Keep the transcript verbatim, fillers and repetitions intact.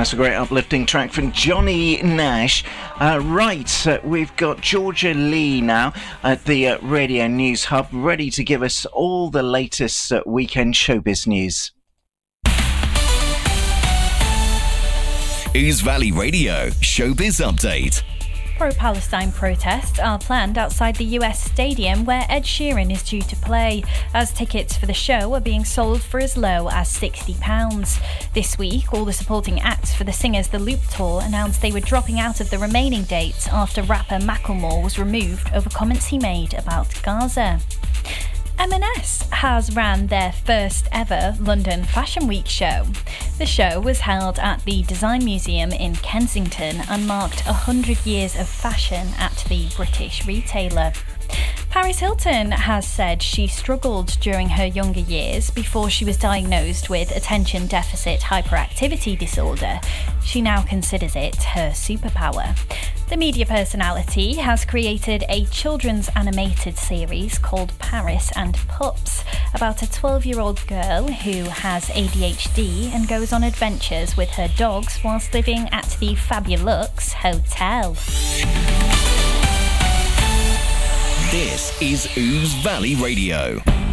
That's a great uplifting track from Johnny Nash. Uh, right, uh, we've got Georgia Lee now at the uh, Radio News Hub, ready to give us all the latest uh, weekend showbiz news. Ouse Valley Radio Showbiz Update. Pro-Palestine protests are planned outside the U S stadium where Ed Sheeran is due to play, as tickets for the show are being sold for as low as sixty pounds. This week, all the supporting acts for the Singers The Loop Tour announced they were dropping out of the remaining dates after rapper Macklemore was removed over comments he made about Gaza. M and S has ran their first ever London Fashion Week show. The show was held at the Design Museum in Kensington and marked one hundred years of fashion at the British retailer. Paris Hilton has said she struggled during her younger years before she was diagnosed with attention deficit hyperactivity disorder. She now considers it her superpower. The media personality has created a children's animated series called Paris and Pups about a twelve-year-old girl who has A D H D and goes on adventures with her dogs whilst living at the Fabulux Hotel. This is Ouse Valley Radio.